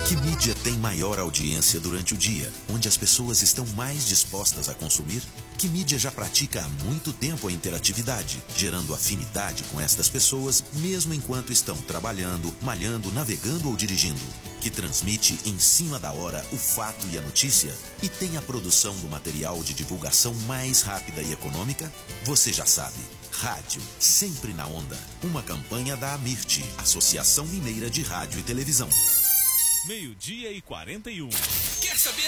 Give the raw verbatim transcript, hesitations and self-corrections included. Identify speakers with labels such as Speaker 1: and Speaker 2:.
Speaker 1: Que mídia tem maior audiência durante o dia, onde as pessoas estão mais dispostas a consumir? Que mídia já pratica há muito tempo a interatividade, gerando afinidade com estas pessoas, mesmo enquanto estão trabalhando, malhando, navegando ou dirigindo? Que transmite em cima da hora o fato e a notícia e tem a produção do material de divulgação mais rápida e econômica? Você já sabe. Rádio, sempre na onda. Uma campanha da AMIRT, Associação Mineira de Rádio e Televisão.
Speaker 2: Meio-dia e quarenta e um.
Speaker 3: Quer saber